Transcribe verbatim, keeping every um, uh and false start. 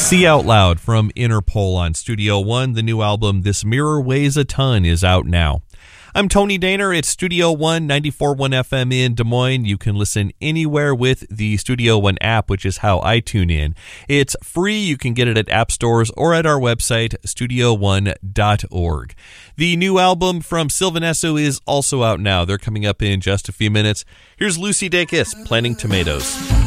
See Out Loud from Interpol on Studio One. The new album, This Mirror Weighs a Ton, is out now. I'm Tony Daner. It's Studio One, ninety-four point one F M in Des Moines. You can listen anywhere with the Studio One app, which is how I tune in. It's free. You can get it at app stores or at our website, studio one dot org. The new album from Sylvan Esso is also out now. They're coming up in just a few minutes. Here's Lucy Dacus, Planting Tomatoes.